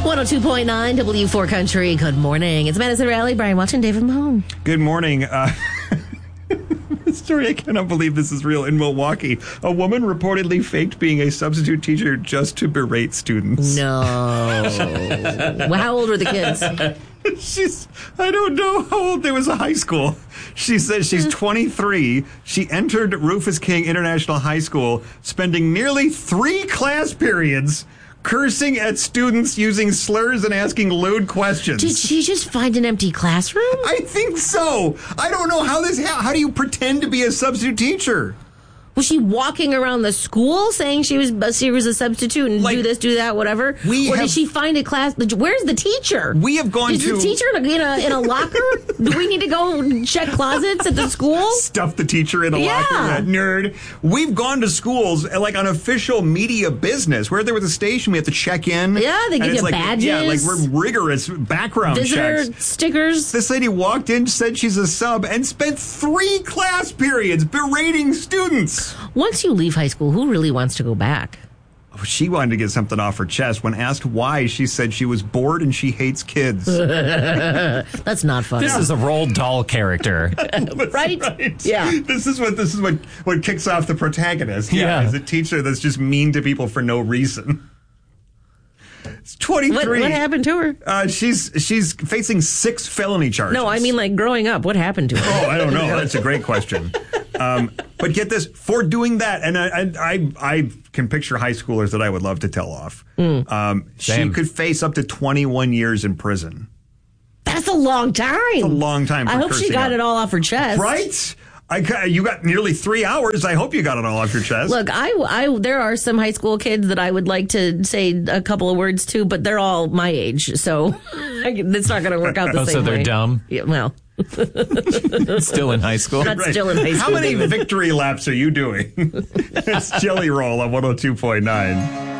102.9 W4 Country. Good morning. It's Madison Raleigh, Brian Watson, David Mahone. Good morning. Story, I cannot believe this is real. In Milwaukee, a woman reportedly faked being a substitute teacher just to berate students. No. Well, how old were the kids? I don't know how old. There was a high school. She says she's 23. She entered Rufus King International High School, spending nearly 3 class periods cursing at students, using slurs, and asking lewd questions. Did she just find an empty classroom? I think so. I don't know how how do you pretend to be a substitute teacher? Was she walking around the school saying she was a substitute and do this, do that, whatever? Did she find a class? Where's the teacher? We have gone Is the teacher in a locker? Do we need to go check closets at the school? Stuff the teacher in a locker, that nerd. We've gone to schools like on official media business where there was a station we have to check in. Yeah, they give you badges. Yeah, like we're rigorous background visitor checks. Stickers. This lady walked in, said she's a sub, and spent 3 class periods berating students. Once you leave high school, who really wants to go back? She wanted to get something off her chest. When asked why, she said she was bored and she hates kids. That's not funny. This is a Roald Dahl character. right? Yeah. This is what kicks off the protagonist. Yeah. Is a teacher that's just mean to people for no reason. It's 23. What happened to her? She's facing 6 felony charges. No, I mean like growing up. What happened to her? Oh, I don't know. That's a great question. But get this, for doing that, and I can picture high schoolers that I would love to tell off. She could face up to 21 years in prison. That's a long time. It's a long time. I hope she got it all off her chest. Right? You got nearly 3 hours. I hope you got it all off your chest. Look, there are some high school kids that I would like to say a couple of words to, but they're all my age, so it's not going to work out the same way. So they're dumb? Yeah, well. Still in high school? Not still in high school. How many victory laps are you doing? It's Jelly Roll on 102.9.